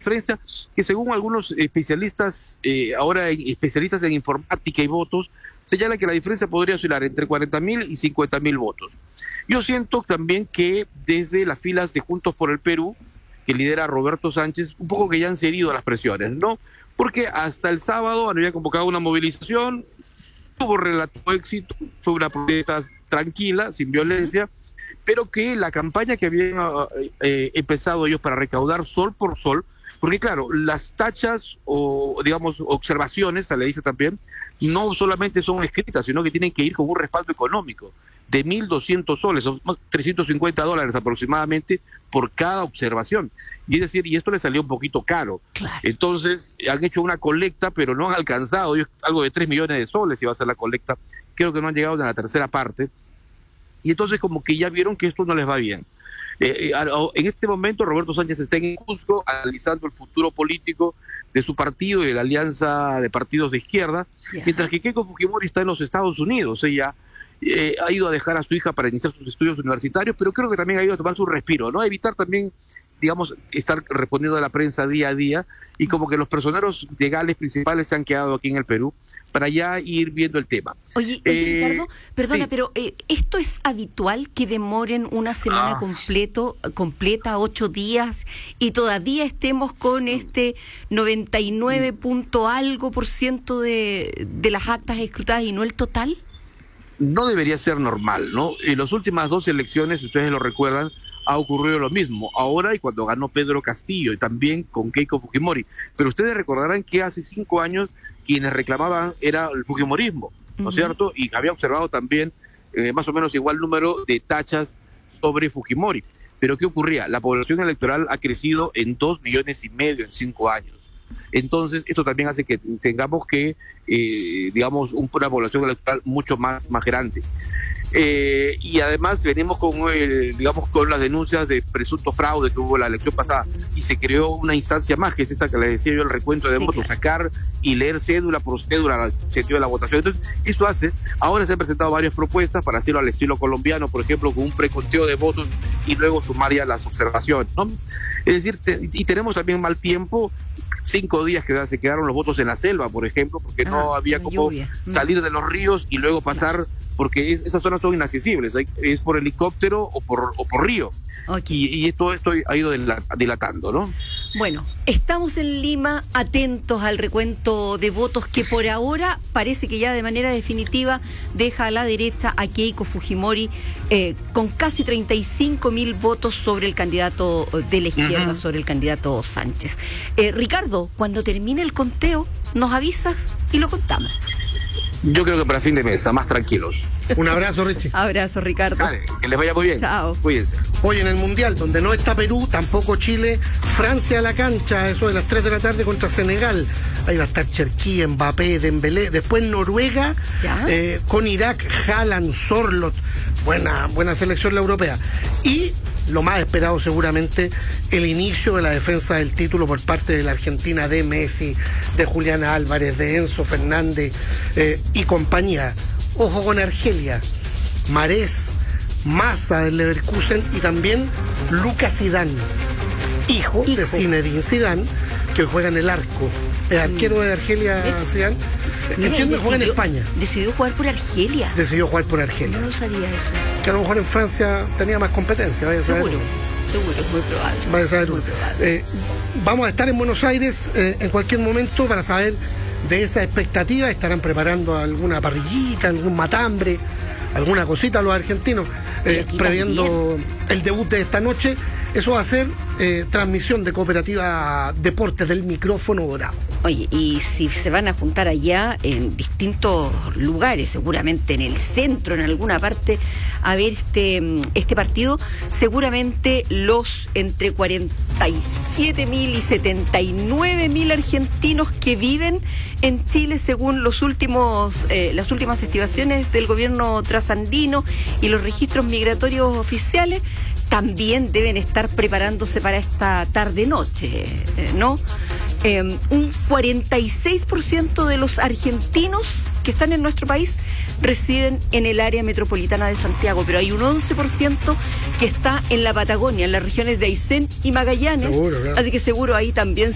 diferencia que según algunos especialistas, especialistas en informática y votos, señala que la diferencia podría oscilar entre 40.000 y 50.000 votos. Yo siento también que desde las filas de Juntos por el Perú, que lidera Roberto Sánchez, un poco que ya han cedido a las presiones, ¿no? Porque hasta el sábado había convocado una movilización, tuvo relativo éxito, fue una protesta tranquila, sin violencia, pero que la campaña que habían empezado ellos para recaudar sol por sol, porque claro, las tachas o digamos observaciones, se le dice también, no solamente son escritas, sino que tienen que ir con un respaldo económico de 1.200 soles, o $350 aproximadamente por cada observación. Y es decir, y esto le salió un poquito caro. Claro. Entonces, han hecho una colecta, pero no han alcanzado, algo de 3 millones de soles iba a ser la colecta, creo que no han llegado a la tercera parte. Y entonces como que ya vieron que esto no les va bien. En este momento Roberto Sánchez está en Cusco analizando el futuro político de su partido y de la alianza de partidos de izquierda, mientras que Keiko Fujimori está en los Estados Unidos. Ella ha ido a dejar a su hija para iniciar sus estudios universitarios, pero creo que también ha ido a tomar su respiro, ¿no? A evitar también, digamos, estar respondiendo a la prensa día a día, y como que los personeros legales principales se han quedado aquí en el Perú para ya ir viendo el tema. Oye, Ricardo, perdona, sí. pero ¿esto es habitual que demoren una semana completa, 8 días, y todavía estemos con este 99 punto algo por ciento de las actas escrutadas y no el total? No debería ser normal, ¿no? En las últimas 2 elecciones, si ustedes lo recuerdan, ha ocurrido lo mismo, ahora y cuando ganó Pedro Castillo, y también con Keiko Fujimori. Pero ustedes recordarán que hace 5 años quienes reclamaban era el fujimorismo, ¿no es cierto? Y había observado también más o menos igual número de tachas sobre Fujimori. Pero ¿qué ocurría? La población electoral ha crecido en 2,5 millones en 5 años. Entonces, esto también hace que tengamos que, digamos, una población electoral mucho más grande. Y además venimos con las denuncias de presunto fraude que hubo en la elección pasada, y se creó una instancia más, que es esta que les decía yo, el recuento de votos, sacar y leer cédula por cédula el sentido de la votación. Entonces, esto ahora se han presentado varias propuestas para hacerlo al estilo colombiano, por ejemplo, con un preconteo de votos y luego sumar ya las observaciones, ¿no? Es decir, y tenemos también mal tiempo, 5 días que se quedaron los votos en la selva, por ejemplo, porque no había como salir de los ríos y luego pasar, porque esas zonas son inaccesibles, es por helicóptero o por río. Y todo esto ha ido dilatando, ¿no? Bueno, estamos en Lima atentos al recuento de votos que por ahora parece que ya de manera definitiva deja a la derecha a Keiko Fujimori con casi 35.000 votos sobre el candidato de la izquierda, sobre el candidato Sánchez. Ricardo, cuando termine el conteo, nos avisas y lo contamos. Yo creo que para fin de mes, más tranquilos. Un abrazo, Richie. Abrazo, Ricardo. Dale, que les vaya muy bien. Chao. Cuídense. Hoy en el Mundial, donde no está Perú, tampoco Chile, Francia a la cancha, eso de las 3 de la tarde contra Senegal. Ahí va a estar Cherki, Mbappé, Dembélé. Después Noruega, con Irak, Haaland, Sorloth. Buena selección la europea. Y lo más esperado seguramente, el inicio de la defensa del título por parte de la Argentina, de Messi, de Julián Álvarez, de Enzo Fernández y compañía. Ojo con Argelia, Marés, Massa del Leverkusen y también Lucas Zidane, hijo de Zinedine Zidane, que juega en el arco. Es arquero de Argelia, Zidane. Entiendo que juega en España. ¿Decidió jugar por Argelia? Decidió jugar por Argelia. Yo no sabía eso. Que a lo mejor en Francia tenía más competencia, vaya a saber. Seguro, es muy probable. Vaya a saber. Vamos a estar en Buenos Aires en cualquier momento para saber de esa expectativa. Estarán preparando alguna parrillita, algún matambre, alguna cosita los argentinos, previendo el debut de esta noche. Eso va a ser transmisión de Cooperativa Deportes del Micrófono Dorado. Oye, y si se van a juntar allá en distintos lugares, seguramente en el centro, en alguna parte, a ver este partido, seguramente los entre 47.000 y 79.000 argentinos que viven en Chile, según las últimas estimaciones del gobierno trasandino y los registros migratorios oficiales, también deben estar preparándose para esta tarde-noche, ¿no? Un 46% de los argentinos que están en nuestro país residen en el área metropolitana de Santiago, pero hay un 11% que está en la Patagonia, en las regiones de Aysén y Magallanes, seguro, claro. Así que seguro ahí también